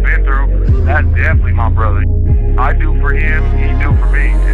been through, that's definitely my brother. I do for him, he do for me.